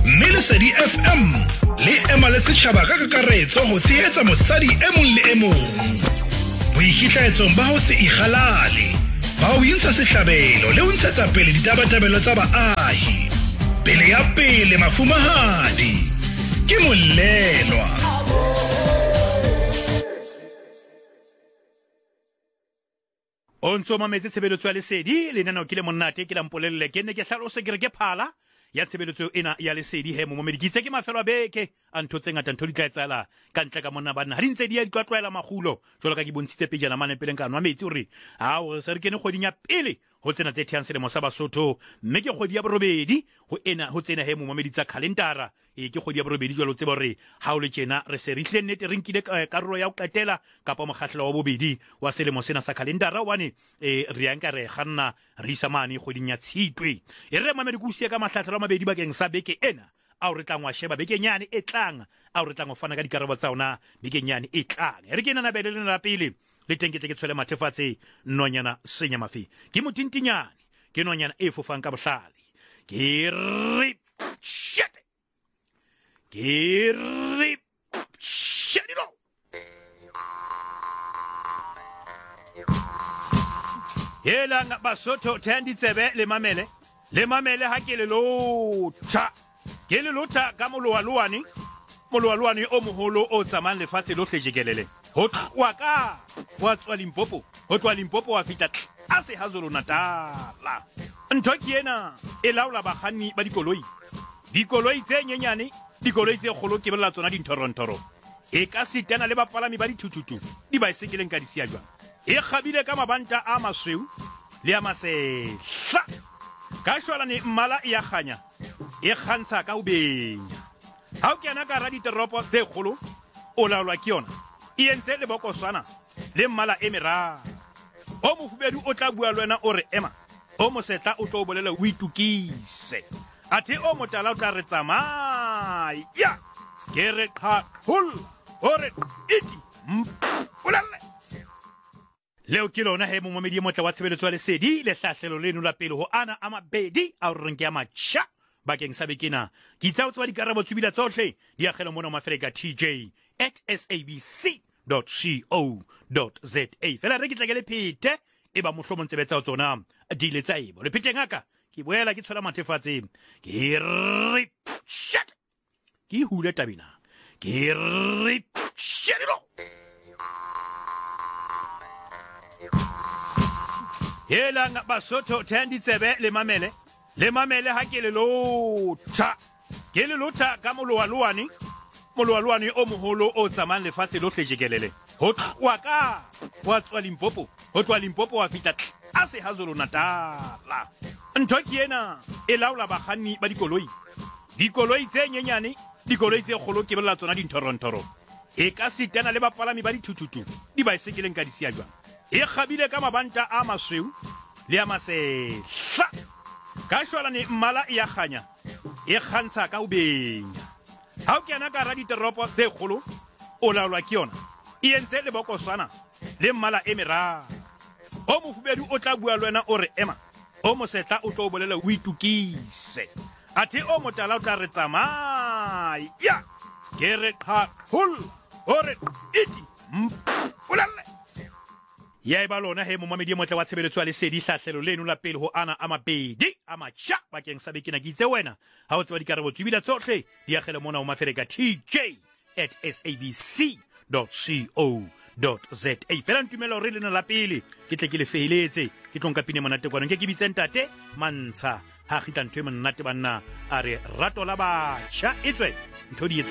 mme Lesedi FM le ema le setjhaba ka kakaretso ho tshehetsa mosadi e mong le e mong. Boikitlaetsong ba ho se ikgalale, ba ho intsha sehlabelo le ho ntshetsa pele ditabatabelo tsa baahi. Pele ya pele mafumahadi ke Molelwa. O ntso mametse tshebeletso ya Lesedi le nana o kile monnate ke la mpolelle ke ne ke hlalose ke re ke phala ya tshebeletso ena ya Lesedi he mo medikitse ke mafelo a beke a ntho tse ngata ntho di tla etsala ka ntle ka monna bana ha di ntse di ya di tlwatlwaela magulo jwalo ka ke bontshitse pejana mane pele nka nwa metsi hore ha o se re kene kgoding ya pele ho tsena tse theang selemo sa Basotho mme ke kgodi ya borobedi ho tsena he mo mameditsa calendara ke kgodi ya borobedi jwalo tseba hore ha o le tjena re se re hle nnete re nkile karolo ya ho qetela kapa mokgahlelo wa bobedi wa selemo sena sa calendara wane re ya nka re kganna re isa mane kgoding ya Tshitwe e re mamedi kusia ka mahlahlelo a mabedi bakeng sa beke ena a re tlang wa sheba bekenyane e tlang a re tlang ho fana ka dikarabo tsa ona bekenyane e tlang re ke nana bele la pele le teng ke tshwele mathefatse nonyana senya mafi ke motintinyane ke nonyana e fofang ka bohlale ke re shit ke re shedilo yela nga Basotho thendi tsebe le mamele ha ke le lotha ke le lotha ka molowaluane o moholo o tsamang lefatshe lohle jekelele ho wa ka wa tswa Limpopo wa fita a se hazolo Natala ntho ke ena e laola bakganni ba dikoloi tse nyenyane dikoloi tse kgolo ke bella tsona dinthorontoro e ka sitana le bapalami ba dithututu di baesekeleng ka disia jwang e khabile ka mabanta a masweu le a masehla ka shwalane mmala e ya khanya e khantsha ka ubenya ha o kena ka ra ditoropo tse kgolo o laolwa ke yona e entse le bokoswana le mmala e meraro o mofubedu o tla bua le wena o re ema o mosetla o tlo bolela o itukise athe o motala o tla re tsamaya ke re qhaqhul o re iti mpulalle leo ke lona he momomedi motla wa tshebeletso ya Lesedi le hlahlelo leno la pele ho ana a mabedi a re nke ya matjha bakeng sa bekena ke tsao tswa dikarabo tsubila tsohle di agela mona mafeleka tj@sabc.co.za fela re ke tlekele phete e ba mohlomo ntsebetsa tsona di le tsaibo le phete ngaka ke boela ke tshola mathefatse ke re shit ke hule tabina ke re shedilo yela nga Basotho thendi tsebe le mamele ha ke le lotha ka molowaluane o moholo o tsamang lefatshe lohle jekelele ho wa ka wa tswa Limpopo wa fita a se hazolo Natala ntho ke ena e laola bakganni ba dikoloi tse nyenyane dikoloi tse kgolo ke bella tsona dinthorontoro e ka sitana le bapalami ba dithututu di baesekeleng ka disia jwang e khabile ka mabanta a masweu le a masehla ka shwalane mmala e ya khanya e khantsha ka ubenya ha o kena ka ra ditoropo tse kgolo o laolwa ke yona e entse le bokoswana le mmala e meraro o mofubedu o tla bua le wena o re ema o mosetla o tlo bolela o itukise athe o motala o tla re tsamaya ke re qhaqhul o re iti mpulalle ya e ba lona he momamedi motla wa tshebeletso ya Lesedi hlahlelo leno la pele ho ana a mabedi a matjha bakeng sa bekena ke itse wena ha o tseba dikarabo tsubila tsohle di agela mona ho mafeleka tj@sabc.co.za fela ntumela hore lena la pele ke tle ke le feheletse ke tlonka pine monate kwana ke bitseng tate Mantsha ha khitla ntwe monate banna a re rato la batjha etswe ntho di